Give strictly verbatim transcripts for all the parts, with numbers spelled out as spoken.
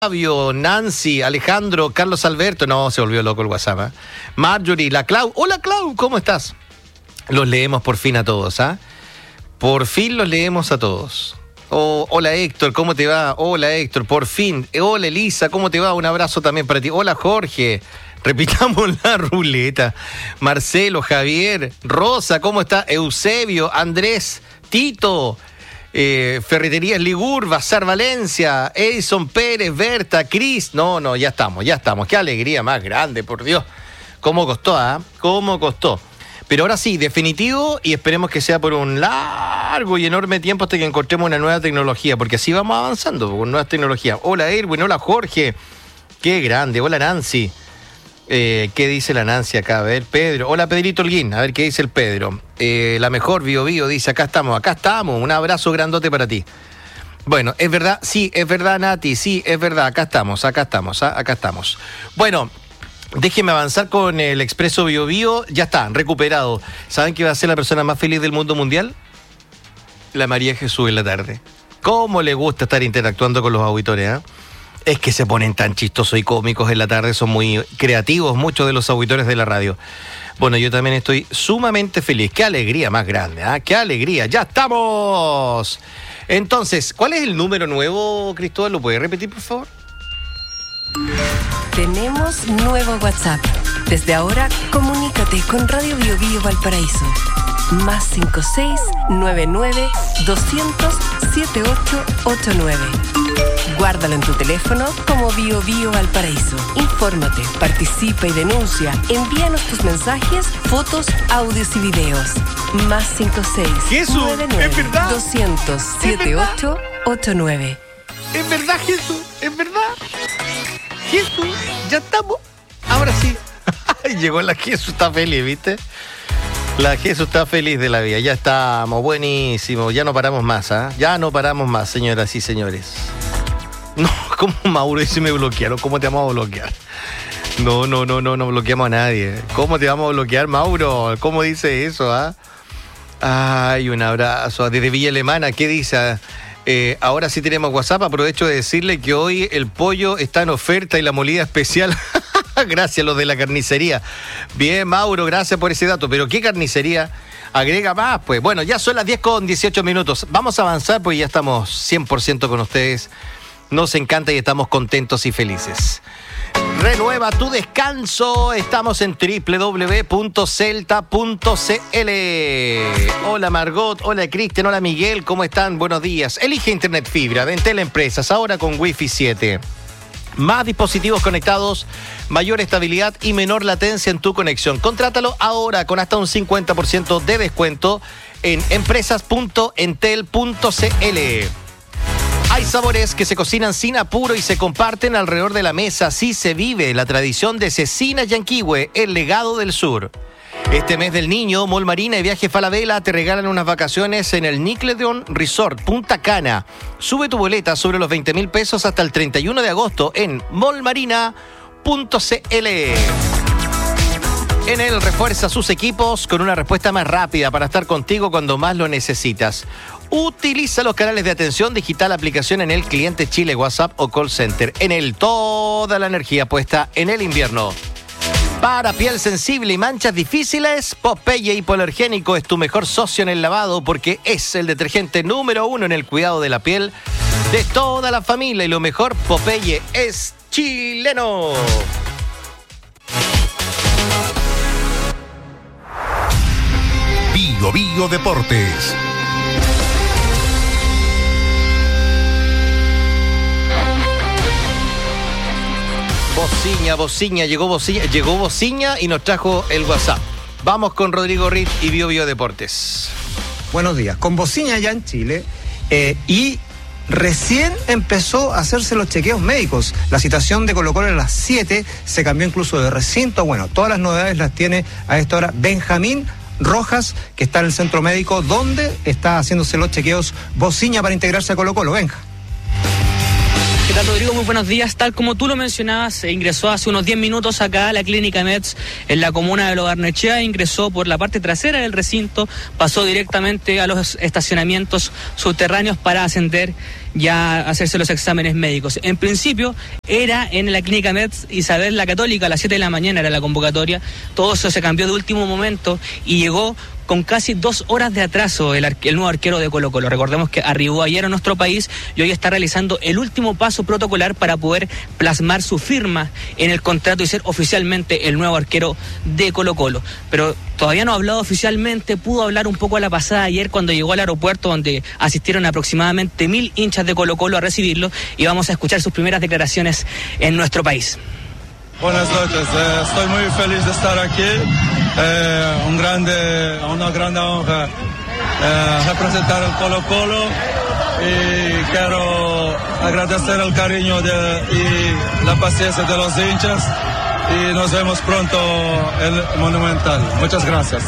Fabio, Nancy, Alejandro, Carlos Alberto, no, se volvió loco el WhatsApp, ¿eh? Marjorie, la Clau, hola Clau, ¿cómo estás? Los leemos por fin a todos, ¿ah? ¿eh? Por fin los leemos a todos. Oh, hola Héctor, ¿cómo te va? Hola Héctor, por fin. Hola Elisa, ¿cómo te va? Un abrazo también para ti. Hola Jorge, repitamos la ruleta. Marcelo, Javier, Rosa, ¿cómo está? Eusebio, Andrés, Tito, Eh, Ferreterías Ligur, Bazar Valencia, Edison Pérez, Berta, Cris. No, no, ya estamos, ya estamos. Qué alegría más grande, por Dios. ¿Cómo costó, ah? ¿eh? ¿Cómo costó? Pero ahora sí, definitivo, y esperemos que sea por un largo y enorme tiempo hasta que encontremos una nueva tecnología, porque así vamos avanzando con nuevas tecnologías. Hola Erwin, hola Jorge. Qué grande, hola Nancy. Eh, ¿Qué dice la Nancy acá? A ver, Pedro. Hola, Pedrito Holguín. A ver, ¿qué dice el Pedro? Eh, la mejor Bio Bio dice, acá estamos, acá estamos. Un abrazo grandote para ti. Bueno, es verdad, sí, es verdad, Nati, sí, es verdad, acá estamos, acá estamos, ¿ah? acá estamos. Bueno, déjenme avanzar con el Expreso Bio Bio. Ya está, recuperado. ¿Saben qué va a ser la persona más feliz del mundo mundial? La María Jesús en la tarde. ¿Cómo le gusta estar interactuando con los auditores, ah? ¿eh? Es que se ponen tan chistosos y cómicos en la tarde, son muy creativos muchos de los auditores de la radio. Bueno, yo también estoy sumamente feliz. ¡Qué alegría más grande! ¿eh? ¡Qué alegría! ¡Ya estamos! Entonces, ¿cuál es el número nuevo, Cristóbal? ¿Lo puede repetir, por favor? Tenemos nuevo WhatsApp. Desde ahora, comunícate con Radio Bio Bio Valparaíso. Más cinco seis nueve nueve doscientos setenta y ocho ochenta y nueve. Guárdalo en tu teléfono como Bio Bio Valparaíso. Infórmate, participa y denuncia. Envíanos tus mensajes, fotos, audios y videos. Más cinco seis nueve nueve doscientos setenta y ocho ochenta y nueve. Es verdad, Jesús, es verdad. Jesús, ya estamos. Ahora sí. Llegó la Jesús, está feliz, ¿viste? La Jesús está feliz de la vida, ya estamos, buenísimo, ya no paramos más, ¿ah? ¿eh? Ya no paramos más, señoras y señores. No, ¿cómo Mauro dice me bloquearon? ¿Cómo te vamos a bloquear? No, no, no, no, no bloqueamos a nadie. ¿Cómo te vamos a bloquear, Mauro? ¿Cómo dice eso, ah? ¿eh? Ay, un abrazo. Desde Villa Alemana, ¿qué dice? Eh, ahora sí tenemos WhatsApp, aprovecho de decirle que hoy el pollo está en oferta y la molida especial. Gracias, los de la carnicería. Bien, Mauro, gracias por ese dato. Pero ¿qué carnicería? Agrega más, pues. Bueno, ya son las diez con dieciocho minutos. Vamos a avanzar, pues ya estamos cien por ciento con ustedes. Nos encanta y estamos contentos y felices. Renueva tu descanso. Estamos en doble u doble u doble u punto celta punto c l. Hola Margot, hola Cristian, hola Miguel, ¿cómo están? Buenos días. Elige Internet Fibra de Entel Empresas, ahora con Wi-Fi siete. Más dispositivos conectados, mayor estabilidad y menor latencia en tu conexión. Contrátalo ahora con hasta un cincuenta por ciento de descuento en empresas punto entel punto c l. Hay sabores que se cocinan sin apuro y se comparten alrededor de la mesa. Así se vive la tradición de Cecina Yanquihue, el legado del sur. Este mes del niño, Mall Marina y Viaje Falabella te regalan unas vacaciones en el Nickelodeon Resort Punta Cana. Sube tu boleta sobre los veinte mil pesos hasta el treinta y uno de agosto en mall marina punto c l. En él refuerza sus equipos con una respuesta más rápida para estar contigo cuando más lo necesitas. Utiliza los canales de atención digital, aplicación en el cliente Chile, WhatsApp o call center. En él toda la energía puesta en el invierno. Para piel sensible y manchas difíciles, Popeye Hipoalergénico es tu mejor socio en el lavado porque es el detergente número uno en el cuidado de la piel de toda la familia. Y lo mejor, Popeye es chileno. Bio Bio Deportes. Bociña, Bociña, llegó Bociña, llegó Bociña y nos trajo el WhatsApp. Vamos con Rodrigo Ritt y Bio Bio Deportes. Buenos días. Con Bociña ya en Chile eh, y recién empezó a hacerse los chequeos médicos. La citación de Colo Colo a las siete se cambió incluso de recinto. Bueno, todas las novedades las tiene a esta hora Benjamín Rojas, que está en el centro médico donde está haciéndose los chequeos Bociña para integrarse a Colo Colo. Benja. ¿Qué tal, Rodrigo? Muy buenos días. Tal como tú lo mencionabas, ingresó hace unos diez minutos acá a la Clínica Mets en la comuna de Lo Barnechea, ingresó por la parte trasera del recinto, pasó directamente a los estacionamientos subterráneos para ascender ya hacerse los exámenes médicos. En principio era en la Clínica Mets Isabel la Católica, a las siete de la mañana era la convocatoria. Todo eso se cambió de último momento y llegó con casi dos horas de atraso el, el nuevo arquero de Colo Colo. Recordemos que arribó ayer a nuestro país y hoy está realizando el último paso protocolar para poder plasmar su firma en el contrato y ser oficialmente el nuevo arquero de Colo Colo. Pero todavía no ha hablado oficialmente, pudo hablar un poco a la pasada ayer cuando llegó al aeropuerto, donde asistieron aproximadamente mil hinchas de Colo Colo a recibirlo, y vamos a escuchar sus primeras declaraciones en nuestro país. Buenas noches, eh, estoy muy feliz de estar aquí, eh, un grande, una gran honra eh, representar el Colo Colo y quiero agradecer el cariño de, y la paciencia de los hinchas y nos vemos pronto en el Monumental. Muchas gracias.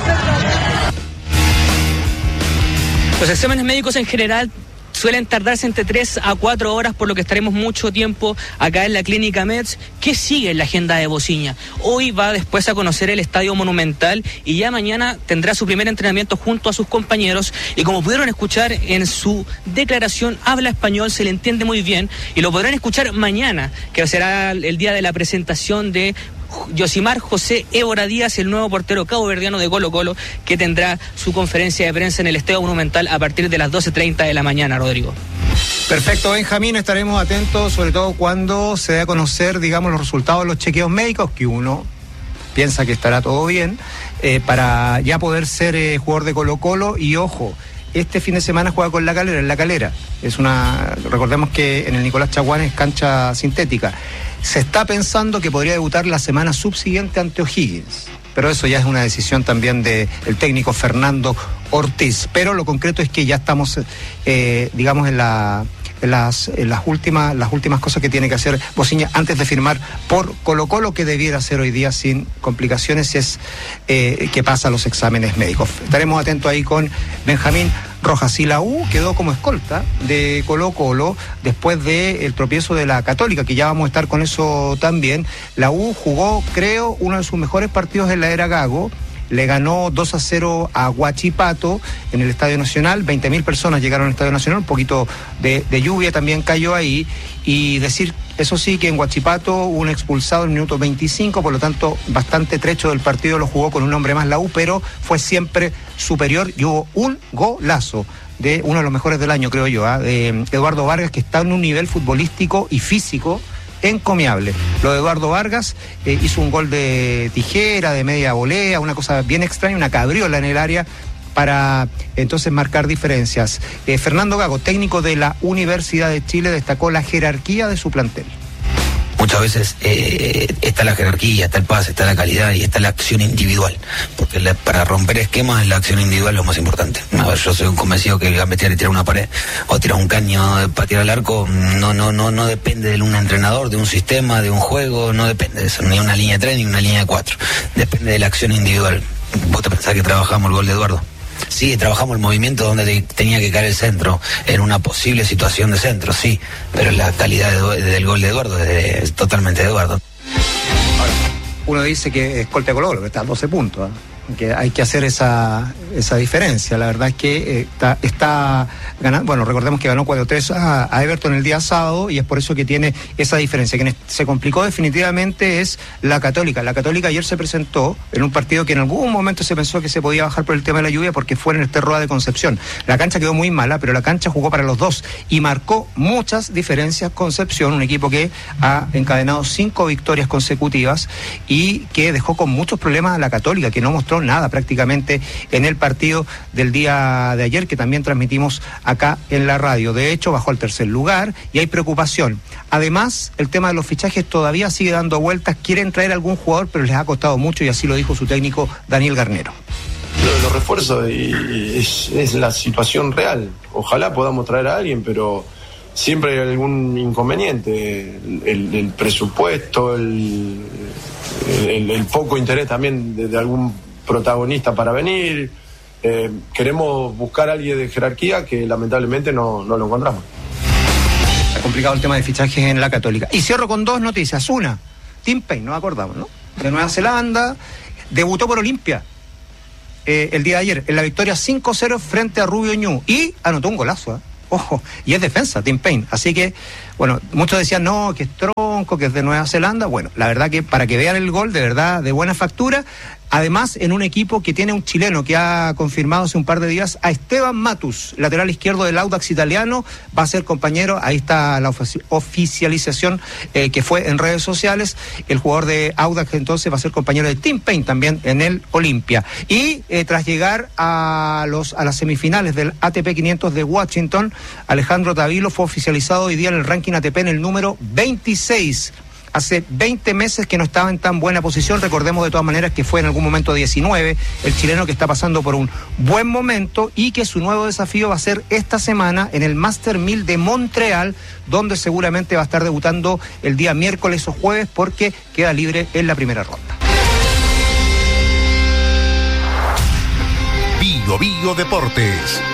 Los exámenes médicos en general suelen tardarse entre tres a cuatro horas, por lo que estaremos mucho tiempo acá en la Clínica Mets. ¿Qué sigue en la agenda de Bociña? Hoy va después a conocer el Estadio Monumental y ya mañana tendrá su primer entrenamiento junto a sus compañeros, y como pudieron escuchar en su declaración, habla español, se le entiende muy bien, y lo podrán escuchar mañana, que será el día de la presentación de Yosimar José Évora Díaz, el nuevo portero caboverdiano de Colo Colo, que tendrá su conferencia de prensa en el Estadio Monumental a partir de las doce treinta de la mañana, Rodrigo. Perfecto, Benjamín, estaremos atentos, sobre todo cuando se dé a conocer, digamos, los resultados de los chequeos médicos, que uno piensa que estará todo bien, eh, para ya poder ser eh, jugador de Colo Colo. Y ojo, este fin de semana juega con La Calera, en La Calera. Es una, recordemos que en el Nicolás Chaguán es cancha sintética. Se está pensando que podría debutar la semana subsiguiente ante O'Higgins, pero eso ya es una decisión también del técnico Fernando Ortiz. Pero lo concreto es que ya estamos, eh, digamos, en la... En las, en las últimas las últimas cosas que tiene que hacer Bociña antes de firmar por Colo Colo, que debiera hacer hoy día sin complicaciones, es eh, que pasa los exámenes médicos. Estaremos atentos ahí con Benjamín Rojas. Y la U quedó como escolta de Colo Colo después del tropiezo de la Católica, que ya vamos a estar con eso también. La U jugó, creo, uno de sus mejores partidos en la era Gago. Le ganó dos a cero a Huachipato en el Estadio Nacional. veinte mil personas llegaron al Estadio Nacional, un poquito de, de lluvia también cayó ahí. Y decir, eso sí, que en Huachipato hubo un expulsado en el minuto veinticinco, por lo tanto, bastante trecho del partido lo jugó con un hombre más la U, pero fue siempre superior y hubo un golazo de uno de los mejores del año, creo yo, ¿eh? de Eduardo Vargas, que está en un nivel futbolístico y físico encomiable. Lo de Eduardo Vargas eh, hizo un gol de tijera, de media volea, una cosa bien extraña, una cabriola en el área para entonces marcar diferencias. Eh, Fernando Gago, técnico de la Universidad de Chile, destacó la jerarquía de su plantel. Muchas veces eh, está la jerarquía, está el pase, está la calidad y está la acción individual, porque la, para romper esquemas la acción individual es lo más importante. A ver, yo soy un convencido que gambetear y tirar una pared o tirar un caño para tirar al arco no no no no depende de un entrenador, de un sistema, de un juego, no depende de eso, ni una línea de tres ni una línea de cuatro, depende de la acción individual. ¿Vos te pensás que trabajamos el gol de Eduardo? Sí, trabajamos el movimiento donde te, tenía que caer el centro, en una posible situación de centro, sí, pero la calidad de, de, del gol de Eduardo es, es totalmente de Eduardo. Uno dice que escolta de Colo Colo, que está a doce puntos, ¿eh? Que hay que hacer esa esa diferencia. La verdad es que eh, está, está ganando, bueno, recordemos que ganó cuatro tres a, a Everton el día sábado, y es por eso que tiene esa diferencia. Quien se complicó definitivamente es la Católica. La Católica ayer se presentó en un partido que en algún momento se pensó que se podía bajar por el tema de la lluvia, porque fue en el Terroa de Concepción. La cancha quedó muy mala, pero la cancha jugó para los dos y marcó muchas diferencias. Concepción, un equipo que ha encadenado cinco victorias consecutivas y que dejó con muchos problemas a la Católica, que no mostró nada prácticamente en el partido del día de ayer, que también transmitimos acá en la radio. De hecho, bajó al tercer lugar y hay preocupación. Además, el tema de los fichajes todavía sigue dando vueltas. Quieren traer algún jugador, pero les ha costado mucho, y así lo dijo su técnico Daniel Garnero. Los refuerzos y es, es la situación real. Ojalá podamos traer a alguien, pero siempre hay algún inconveniente. El, el presupuesto, el, el, el poco interés también de, de algún protagonista para venir. Eh, queremos buscar a alguien de jerarquía que lamentablemente no, no lo encontramos. Está complicado el tema de fichajes en la Católica. Y cierro con dos noticias. Una, Tim Payne, nos acordamos, ¿no? De Nueva Zelanda, debutó por Olimpia eh, el día de ayer en la victoria cinco cero frente a Rubio Ñu y anotó un golazo, ¿eh? ojo, y es defensa, Tim Payne. Así que, bueno, muchos decían, no, que es tronco, que es de Nueva Zelanda. Bueno, la verdad que para que vean el gol, de verdad, de buena factura. Además, en un equipo que tiene un chileno que ha confirmado hace un par de días a Esteban Matus, lateral izquierdo del Audax italiano, va a ser compañero, ahí está la ofici- oficialización eh, que fue en redes sociales, el jugador de Audax entonces va a ser compañero de Tim Payne también en el Olimpia. Y eh, tras llegar a los a las semifinales del A T P quinientos de Washington, Alejandro Tavilo fue oficializado hoy día en el ranking A T P en el número veintiséis. Hace veinte meses que no estaba en tan buena posición, recordemos de todas maneras que fue en algún momento diecinueve, el chileno que está pasando por un buen momento y que su nuevo desafío va a ser esta semana en el Master mil de Montreal, donde seguramente va a estar debutando el día miércoles o jueves porque queda libre en la primera ronda. Bio Bio Deportes.